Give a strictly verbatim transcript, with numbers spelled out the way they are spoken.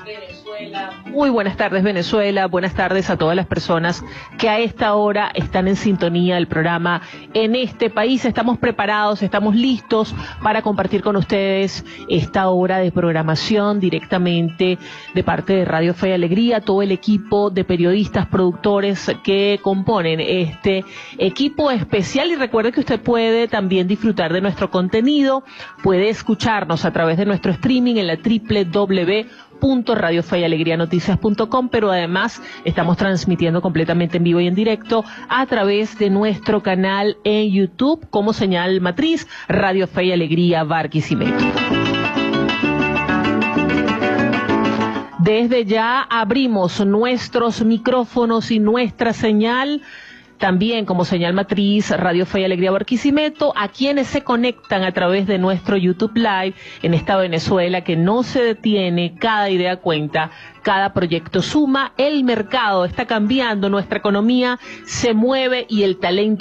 Venezuela. Muy buenas tardes, Venezuela. Buenas tardes a todas las personas que a esta hora están en sintonía del programa En este País. Estamos preparados, estamos listos para compartir con ustedes esta hora de programación directamente de parte de Radio Fe y Alegría, todo el equipo de periodistas, productores que componen este equipo especial. Y recuerde que usted puede también disfrutar de nuestro contenido, puede escucharnos a través de nuestro streaming en la doble u doble u doble u punto radio fe y alegría noticias punto com, pero además estamos transmitiendo completamente en vivo y en directo a través de nuestro canal en YouTube como señal matriz Radio Fe y Alegría Barquisimeto. Desde ya abrimos nuestros micrófonos y nuestra señal también como señal matriz Radio Fe y Alegría Barquisimeto, a quienes se conectan a través de nuestro YouTube Live en esta Venezuela que no se detiene, cada idea cuenta, cada proyecto suma, el mercado está cambiando, nuestra economía se mueve y el talento